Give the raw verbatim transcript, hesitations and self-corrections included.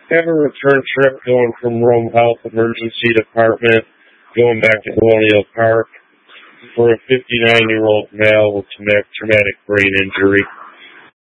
Have a return trip going from Rome Health Emergency Department going back to Colonial Park for a fifty-nine-year-old male with traumatic brain injury.